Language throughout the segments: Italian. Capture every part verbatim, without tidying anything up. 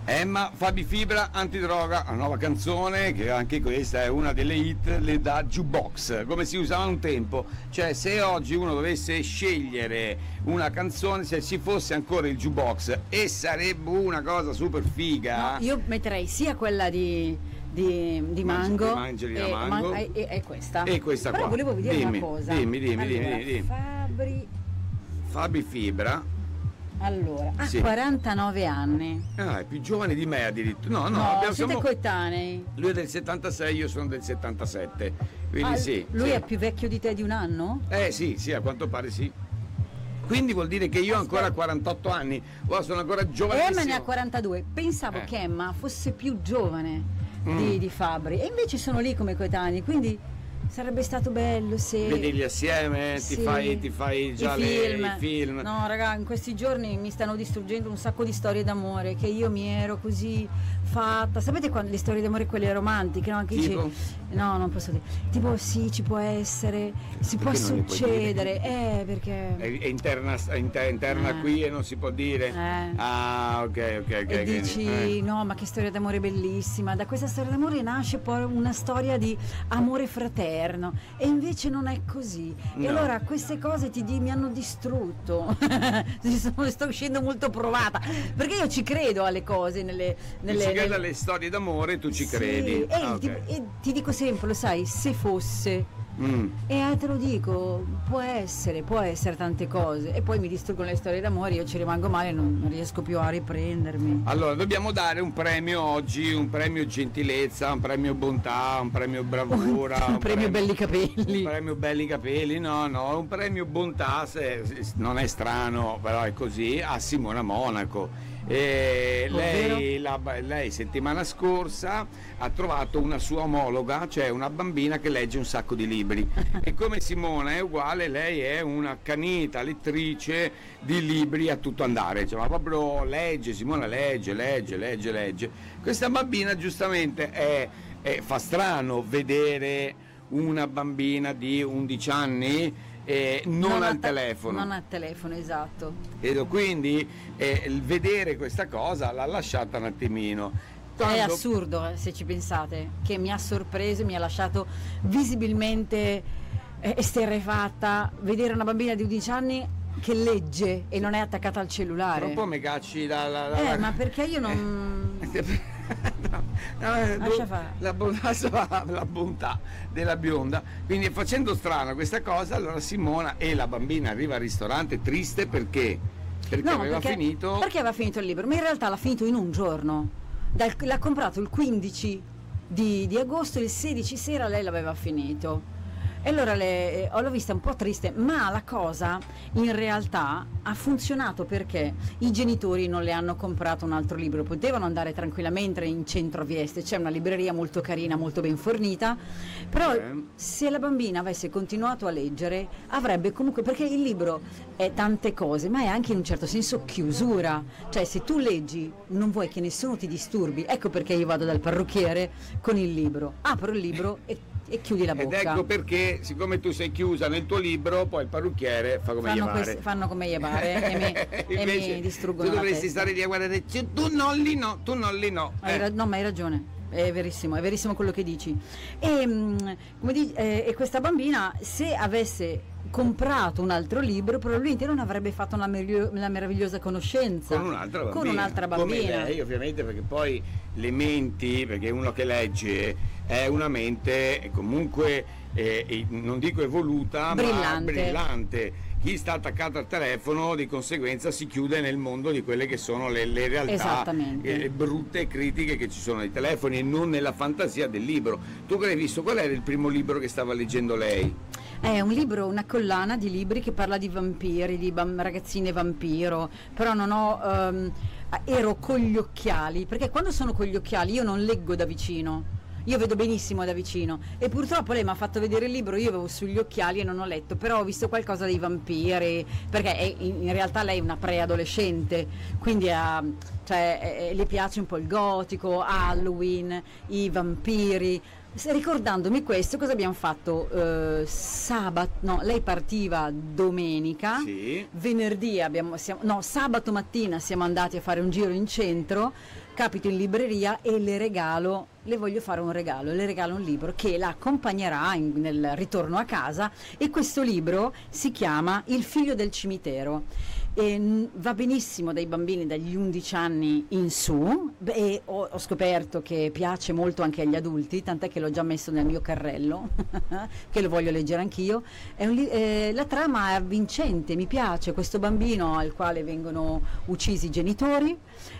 Emma, Fabi Fibra, Antidroga, una nuova canzone che anche questa è una delle hit le da jukebox, come si usava un tempo, cioè se oggi uno dovesse scegliere una canzone, se ci fosse ancora il jukebox, e sarebbe una cosa super figa. No, io metterei sia quella di di, di Mango, Angelina e, Mango e, e, e questa. E questa Però qua. volevo dire dimmi, una cosa. Dimmi, dimmi, allora, dimmi, dimmi. Fabri Fabi Fibra. Allora, ha Sì. quarantanove anni. Ah, è più giovane di me addirittura. No, no, No, abbiamo, siete siamo- coetanei. lui è del settantasei, io sono del settantasette. Quindi Ah, sì. lui sì. è più vecchio di te di un anno? Eh sì, sì, a quanto pare sì. Quindi vuol dire che io ho ancora quarantotto anni, oh, sono ancora giovanissimo. Emma ne ha quarantadue. Pensavo Eh. che Emma fosse più giovane Mm. di, di Fabri. E invece sono lì come coetanei, quindi sarebbe stato bello se... Vederli assieme, Sì. ti fai, ti fai già I le- film. i film. No, raga, in questi giorni mi stanno distruggendo un sacco di storie d'amore che io mi ero così fatta. Sapete quando le storie d'amore quelle romantiche, no? Che Tipo? dici, no, non posso dire. Tipo sì, ci può essere, si può Perché non li puoi succedere. Eh, perché È, è interna, è inter- interna Eh. qui e non si può dire. Eh. Ah, ok, ok, ok. e quindi, dici eh. no, ma che storia d'amore bellissima. Da questa storia d'amore nasce poi una storia di amore fraterno e invece non è così. E No. allora queste cose ti di- mi hanno distrutto. Sto, sto uscendo molto provata perché io ci credo alle cose, nelle, Tu nelle, ci credi nelle- alle storie d'amore, tu ci Sì, credi. e, Ah, ti, ok. e ti dico sempre, lo sai, se fosse. Mm. E eh, te lo dico, può essere, può essere tante cose. E poi mi distruggono le storie d'amore, io ci rimango male, non, non riesco più a riprendermi. Allora, dobbiamo dare un premio oggi, un premio gentilezza, un premio bontà, un premio bravura. Un premio belli capelli. Un premio belli capelli, no, no, un premio bontà, se, se- non è strano, però è così, a Simona Monaco. E lei, la, lei settimana scorsa ha trovato una sua omologa, cioè una bambina che legge un sacco di libri. E come Simona è uguale, lei è un'accanita lettrice di libri a tutto andare, cioè, ma proprio legge, Simona legge, legge, legge, legge. Questa bambina giustamente è, è- fa strano vedere una bambina di undici anni eh, non, a al te- telefono. Non al telefono, esatto. E quindi eh, il vedere questa cosa l'ha lasciata un attimino. È Quando- assurdo, eh, se ci pensate, che mi ha sorpreso, mi ha lasciato visibilmente eh, esterrefatta vedere una bambina di undici anni che legge e non è attaccata al Tra cellulare. un po' mi cacci la, la, la- Eh, la- ma perché io non... No, no, Lascia fare. la, bontà, la bontà della bionda, quindi facendo strano questa cosa, allora Simona e la bambina arriva al ristorante triste perché perché No, aveva perché, finito perché aveva finito il libro, ma in realtà l'ha finito in un giorno. Dal- l'ha comprato il quindici di, di agosto, il sedici sera lei l'aveva finito. E allora le, eh, l'ho vista un po' triste, ma la cosa in realtà ha funzionato perché i genitori non le hanno comprato un altro libro, potevano andare tranquillamente in centro a Vieste, c'è una libreria molto carina, molto ben fornita, però Eh. se la bambina avesse continuato a leggere avrebbe comunque, perché il libro è tante cose, ma è anche in un certo senso chiusura, cioè se tu leggi non vuoi che nessuno ti disturbi, ecco perché io vado dal parrucchiere con il libro, apro il libro e e chiudi la ed bocca. ecco perché siccome tu sei chiusa nel tuo libro, poi il parrucchiere fa come gli fanno, pare. quest- fanno come gli pare e mi, e Invece mi distruggono tu la dovresti testa. stare lì a guardare, "Cioè, tu non li no, tu non li no. Hai Eh. ra- no, ma hai ragione, è verissimo, è verissimo quello che dici. E, mh, come di- eh, e questa bambina, se avesse comprato un altro libro, probabilmente non avrebbe fatto una, merio- una meravigliosa conoscenza Con un'altra bambina, con un'altra bambina. come lei ovviamente, perché poi le menti, perché uno che legge è una mente comunque eh, eh, non dico evoluta Brillante. ma brillante. Chi sta attaccato al telefono di conseguenza si chiude nel mondo di quelle che sono le, le realtà Esattamente. eh, brutte e critiche che ci sono nei telefoni e non nella fantasia del libro. Tu che hai visto, qual era il primo libro che stava leggendo lei? È un libro, una collana di libri che parla di vampiri, di bam- ragazzine vampiro, però non ho, ehm, ero con gli occhiali, perché quando sono con gli occhiali io non leggo da vicino, io vedo benissimo da vicino e purtroppo lei mi ha fatto vedere il libro, io avevo sugli occhiali e non ho letto, però ho visto qualcosa dei vampiri, perché è, in, in realtà lei è una preadolescente, quindi ha, cioè, eh, le piace un po' il gotico, Halloween, i vampiri. ricordandomi questo, cosa abbiamo fatto? Eh, sabato, no, lei partiva domenica, sì. venerdì abbiamo, siamo, no, sabato mattina siamo andati a fare un giro in centro, capito in libreria e le regalo, le voglio fare un regalo, le regalo un libro che la accompagnerà in, nel ritorno a casa, e questo libro si chiama Il figlio del cimitero. E va benissimo dai bambini dagli undici anni in su, e ho, ho scoperto che piace molto anche agli adulti, tant'è che l'ho già messo nel mio carrello che lo voglio leggere anch'io. È un, eh, la trama è avvincente, mi piace questo bambino al quale vengono uccisi i genitori,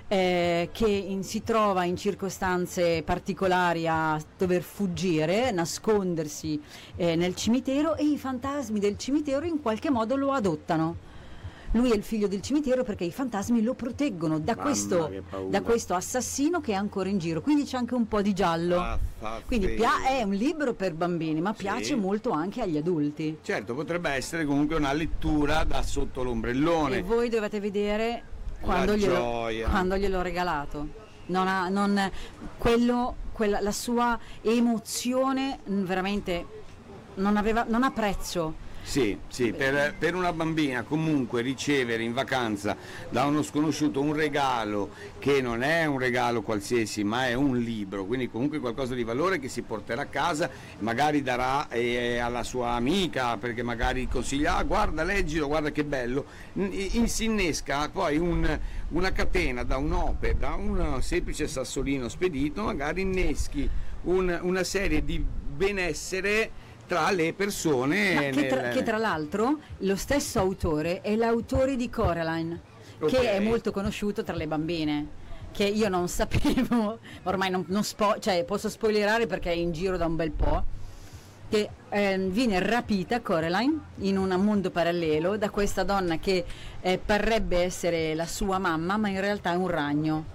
eh, che in, si trova in circostanze particolari a dover fuggire, nascondersi eh, nel cimitero, e i fantasmi del cimitero in qualche modo lo adottano. Lui è il figlio del cimitero perché i fantasmi lo proteggono da, questo, da questo assassino che è ancora in giro, quindi c'è anche un po' di giallo. Ah, quindi pia- è un libro per bambini, ma piace sì. molto anche agli adulti. Certo, potrebbe essere comunque una lettura da sotto l'ombrellone. E voi dovete vedere quando, glielo, quando gliel'ho regalato. Non ha, non, quello, quella, la sua emozione veramente non, aveva, non ha prezzo. Sì, sì, per, per una bambina comunque ricevere in vacanza da uno sconosciuto un regalo che non è un regalo qualsiasi, ma è un libro, quindi comunque qualcosa di valore che si porterà a casa, magari darà eh, alla sua amica, perché magari consiglia, ah, guarda, leggilo, guarda che bello, in, si innesca poi un, una catena da un'opera, da un semplice sassolino spedito, magari inneschi un, una serie di benessere tra le persone. Ma che, tra, nel... che tra l'altro lo stesso autore è l'autore di Coraline, okay. che è molto conosciuto tra le bambine, che io non sapevo, ormai non, non spo- cioè posso spoilerare perché è in giro da un bel po', che eh, viene rapita Coraline in un mondo parallelo da questa donna che eh, parrebbe essere la sua mamma, ma in realtà è un ragno.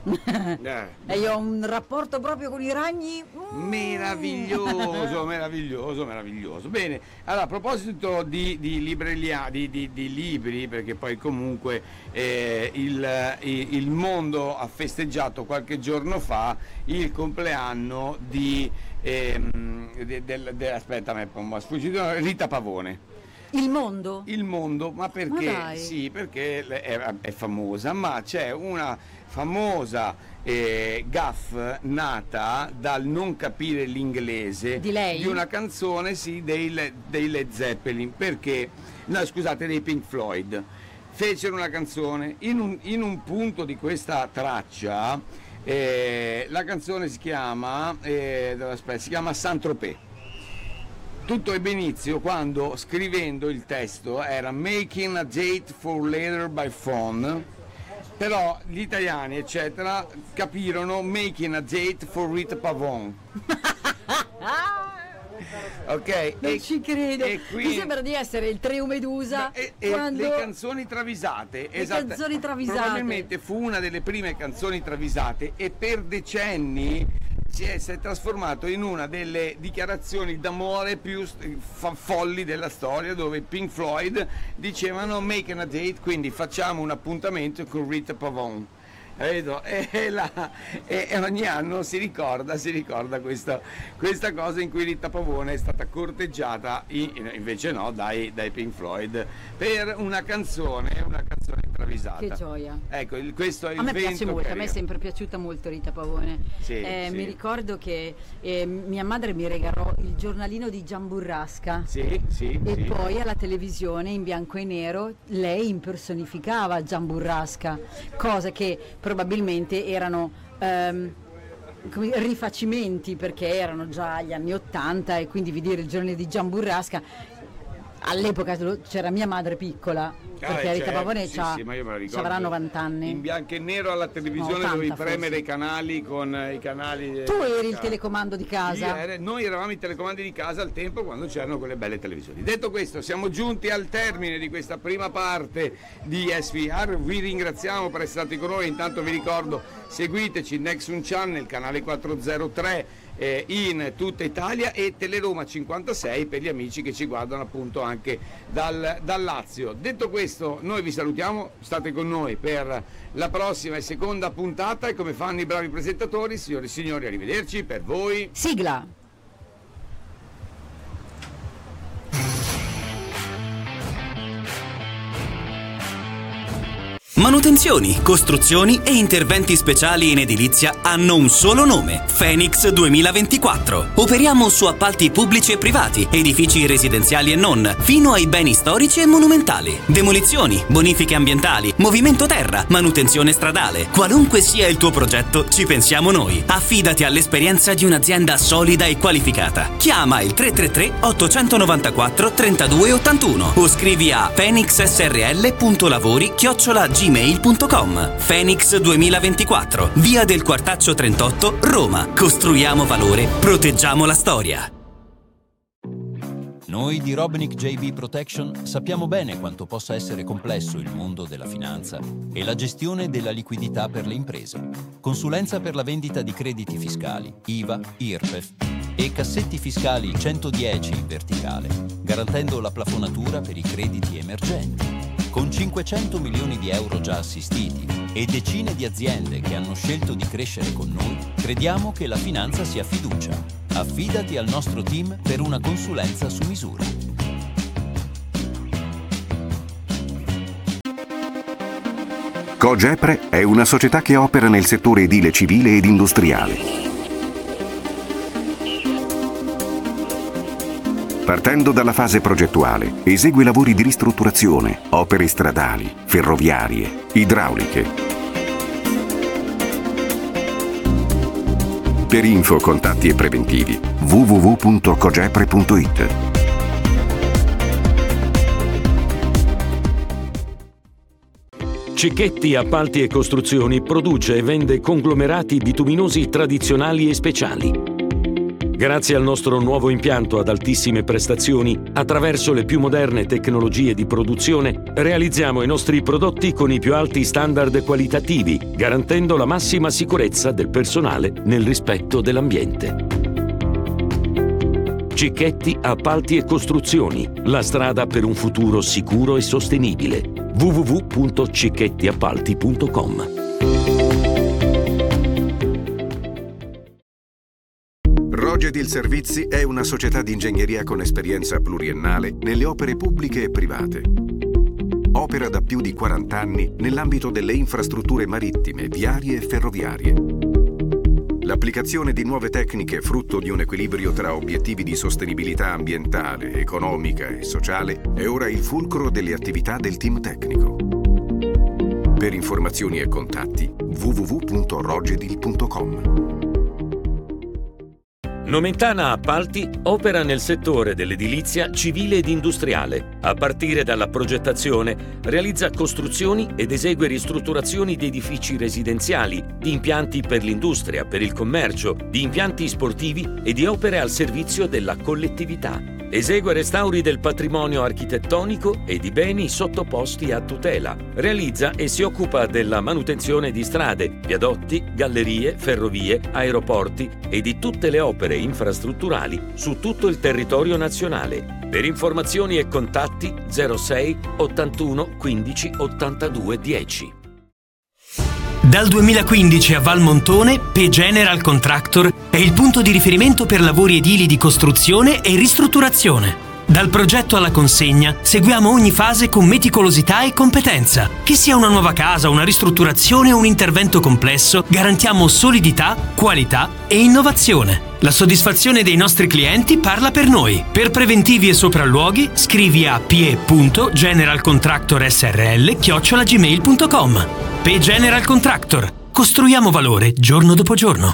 Eh. E io ho un rapporto proprio con i ragni mm. meraviglioso, meraviglioso, meraviglioso. Bene, allora a proposito di, di libreria, di, di, di libri, perché poi comunque eh, il, il mondo ha festeggiato qualche giorno fa il compleanno di ehm, de, de, de, aspetta, mi è sfuggito, Rita Pavone. Il mondo? Il mondo, ma perché? Ma sì, perché è, è famosa, ma c'è una famosa eh, gaffe nata dal non capire l'inglese di lei? Di una canzone, sì, dei, dei Led Zeppelin, perché, no scusate, dei Pink Floyd. Fecero una canzone, in un, in un punto di questa traccia, eh, la canzone si chiama, eh, aspetta, si chiama Saint-Tropez. Tutto ebbe inizio quando, scrivendo il testo, era Making a Date for Later by Phone, però gli italiani eccetera capirono Making a Date for Rita Pavone. Ok, non e, ci credo, e quindi, mi sembra di essere il Trio Medusa e, e quando... le canzoni travisate, le esatto, canzoni travisate probabilmente fu una delle prime canzoni travisate, e per decenni si è, si è trasformato in una delle dichiarazioni d'amore più fa, folli della storia, dove Pink Floyd dicevano make a date, quindi facciamo un appuntamento con Rita Pavone. Vedo, e, la, e ogni anno si ricorda, si ricorda questa, questa cosa in cui Rita Pavone è stata corteggiata, invece no, dai, dai Pink Floyd, per una canzone, una canzone travisata. Che gioia. Ecco, il, questo è il a me vento piace molto, carino. A me è sempre piaciuta molto Rita Pavone. Sì, eh, sì. Mi ricordo che eh, mia madre mi regalò il giornalino di Gian Burrasca. Sì, sì, e sì. Poi alla televisione in bianco e nero lei impersonificava Gian Burrasca, cosa che probabilmente erano ehm, come rifacimenti, perché erano già gli anni ottanta, e quindi vedere il giornale di Gian Burrasca, all'epoca c'era mia madre piccola, perché ah, Rita certo, Pavone sì, c'ha, sì, ma io me la ricordo. avrà novanta anni. In bianco e nero alla televisione, No, ottanta dovevi premere forse. i canali con eh, i canali. Tu eri il casa. telecomando di casa? Ero, noi eravamo i telecomandi di casa al tempo, quando c'erano quelle belle televisioni. Detto questo, siamo giunti al termine di questa prima parte di S V R. Vi ringraziamo per essere stati con noi. Intanto vi ricordo, seguiteci Nexum Channel, canale quattrocentotre eh, in tutta Italia, e Teleroma cinquantasei per gli amici che ci guardano appunto anche dal, dal Lazio. Detto questo, noi vi salutiamo, state con noi per la prossima e seconda puntata, e come fanno i bravi presentatori, signori e signori, arrivederci per voi. Sigla! Manutenzioni, costruzioni e interventi speciali in edilizia hanno un solo nome: Phoenix duemilaventiquattro. Operiamo su appalti pubblici e privati, edifici residenziali e non, fino ai beni storici e monumentali. Demolizioni, bonifiche ambientali, movimento terra, manutenzione stradale. Qualunque sia il tuo progetto, ci pensiamo noi. Affidati all'esperienza di un'azienda solida e qualificata. Chiama il tre tre tre otto nove quattro tre due otto uno o scrivi a phoenix s r l punto lavori chiocciola gmail punto com. Phoenix duemilaventiquattro, via del Quartaccio trentotto, Roma. Costruiamo valore, proteggiamo la storia. Noi di Robnick J B Protection sappiamo bene quanto possa essere complesso il mondo della finanza e la gestione della liquidità per le imprese. Consulenza per la vendita di crediti fiscali, I V A, I R P E F e cassetti fiscali centodieci in verticale, garantendo la plafonatura per i crediti emergenti. Con cinquecento milioni di euro già assistiti e decine di aziende che hanno scelto di crescere con noi, crediamo che la finanza sia fiducia. Affidati al nostro team per una consulenza su misura. Cogepre è una società che opera nel settore edile civile ed industriale. Partendo dalla fase progettuale, esegue lavori di ristrutturazione, opere stradali, ferroviarie, idrauliche. Per info, contatti e preventivi w w w punto cogepre punto i t. Cicchetti Appalti e Costruzioni produce e vende conglomerati bituminosi tradizionali e speciali. Grazie al nostro nuovo impianto ad altissime prestazioni, attraverso le più moderne tecnologie di produzione, realizziamo i nostri prodotti con i più alti standard qualitativi, garantendo la massima sicurezza del personale nel rispetto dell'ambiente. Cicchetti Appalti e Costruzioni, la strada per un futuro sicuro e sostenibile. w w w punto cicchetti appalti punto com. Rogedil Servizi è una società di ingegneria con esperienza pluriennale nelle opere pubbliche e private. Opera da più di quaranta anni nell'ambito delle infrastrutture marittime, viarie e ferroviarie. L'applicazione di nuove tecniche frutto di un equilibrio tra obiettivi di sostenibilità ambientale, economica e sociale è ora il fulcro delle attività del team tecnico. Per informazioni e contatti w w w punto rogedil punto com. Nomentana Appalti opera nel settore dell'edilizia civile ed industriale. A partire dalla progettazione, realizza costruzioni ed esegue ristrutturazioni di edifici residenziali, di impianti per l'industria, per il commercio, di impianti sportivi e di opere al servizio della collettività. Esegue restauri del patrimonio architettonico e di beni sottoposti a tutela. Realizza e si occupa della manutenzione di strade, viadotti, gallerie, ferrovie, aeroporti e di tutte le opere infrastrutturali su tutto il territorio nazionale. Per informazioni e contatti zero sei ottantuno quindici ottantadue dieci. Dal duemilaquindici a Valmontone, P General Contractor è il punto di riferimento per lavori edili di costruzione e ristrutturazione. Dal progetto alla consegna seguiamo ogni fase con meticolosità e competenza. Che sia una nuova casa, una ristrutturazione o un intervento complesso, garantiamo solidità, qualità e innovazione. La soddisfazione dei nostri clienti parla per noi. Per preventivi e sopralluoghi scrivi a p e punto general contractor s r l chiocciola gmail punto com. P General Contractor. Costruiamo valore giorno dopo giorno.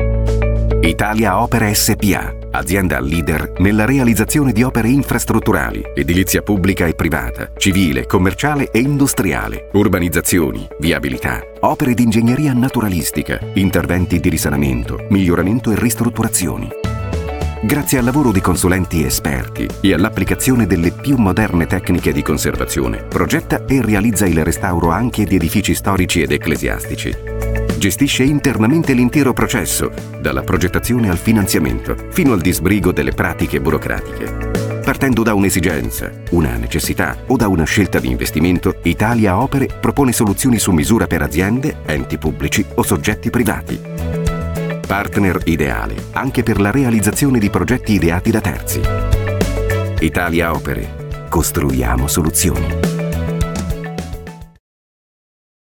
Italia Opere S P A, azienda leader nella realizzazione di opere infrastrutturali, edilizia pubblica e privata, civile, commerciale e industriale, urbanizzazioni, viabilità, opere di ingegneria naturalistica, interventi di risanamento, miglioramento e ristrutturazioni. Grazie al lavoro di consulenti esperti e all'applicazione delle più moderne tecniche di conservazione, progetta e realizza il restauro anche di edifici storici ed ecclesiastici. Gestisce internamente l'intero processo, dalla progettazione al finanziamento, fino al disbrigo delle pratiche burocratiche. Partendo da un'esigenza, una necessità o da una scelta di investimento, Italia Opere propone soluzioni su misura per aziende, enti pubblici o soggetti privati. Partner ideale anche per la realizzazione di progetti ideati da terzi. Italia Opere. Costruiamo soluzioni.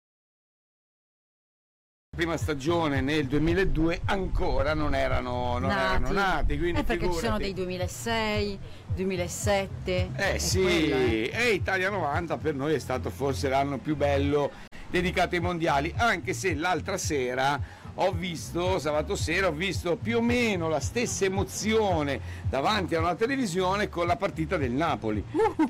prima stagione nel duemiladue ancora non erano non nati. erano nati, quindi eh, perché figurati. ci sono dei duemilasei, duemilasette. Eh sì, quello, eh. e Italia novanta per noi è stato forse l'anno più bello dedicato ai mondiali, anche se l'altra sera ho visto, sabato sera, ho visto più o meno la stessa emozione davanti a una televisione con la partita del Napoli, uh-huh.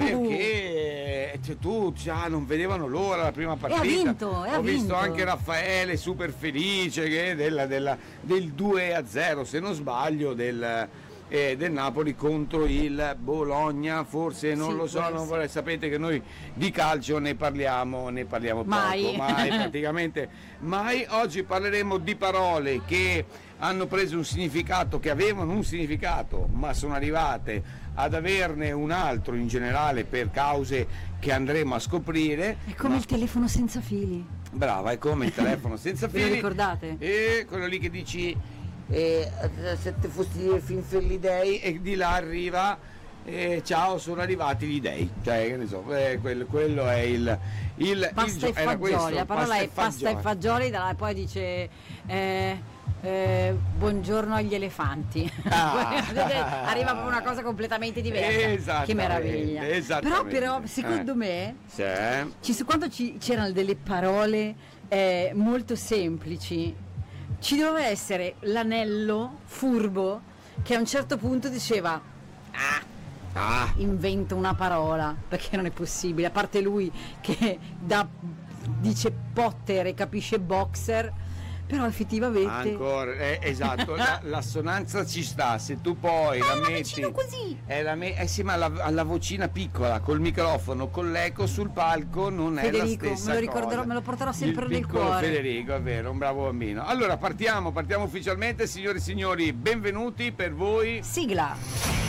perché cioè, tu già non vedevano l'ora la prima partita. E ha vinto, e ha ho visto vinto. anche Raffaele super felice che della, della, del due a zero, se non sbaglio, del... Eh, del Napoli contro il Bologna, forse non sì, lo so, non vorrei, sapete che noi di calcio ne parliamo, ne parliamo mai. poco, mai praticamente mai. Oggi parleremo di parole che hanno preso un significato, che avevano un significato, ma sono arrivate ad averne un altro in generale per cause che andremo a scoprire. È come ma... il telefono senza fili. Brava, è come il telefono senza Ve fili. lo ricordate? E quello lì che dici e se te fossi fin per gli dei e di là arriva e ciao sono arrivati gli dei, cioè che ne so, eh, quello, quello è il, il pasta il, e fagioli, questo, la parola pasta è pasta e fagioli, da, poi dice eh, eh, buongiorno agli elefanti. Ah. Arriva proprio una cosa completamente diversa. Che meraviglia. Però, però secondo eh. me sì. ci, quando ci, c'erano delle parole eh, molto semplici, ci doveva essere l'anello furbo che a un certo punto diceva ah, ah. invento una parola, perché non è possibile, a parte lui che da, dice Potter e capisce boxer, però effettivamente ancora eh, esatto, la, l'assonanza ci sta, se tu poi ah, la metti così. È la me- eh sì, ma la, alla vocina piccola col microfono, con l'eco sul palco non Federico, è la stessa me lo ricorderò, cosa. me lo porterò sempre Il nel piccolo cuore. Federico, è vero, un bravo bambino. Allora partiamo, partiamo ufficialmente, signore e signori, benvenuti per voi. Sigla.